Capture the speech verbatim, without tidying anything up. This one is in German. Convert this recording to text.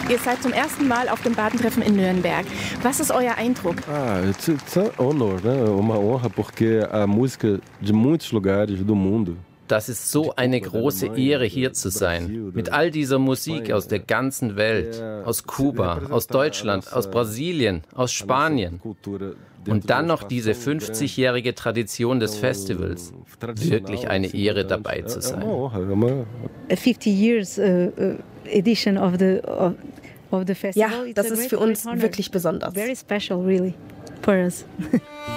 Ihr seid zum ersten Mal auf dem Badentreffen in Nürnberg. Was ist euer Eindruck? Ah, it's, it's an honor, né? Uma honra, porque a música de muitos lugares do mundo. Das ist so eine große Ehre, hier zu sein. Mit all dieser Musik aus der ganzen Welt. Aus Kuba, aus Deutschland, aus Brasilien, aus Spanien. Und dann noch diese fünfzigjährige Tradition des Festivals. Wirklich eine Ehre, dabei zu sein. fifty years uh, uh, edition of the, of, of the festival. Ja, das ist für uns wirklich besonders. Very special, really, for us.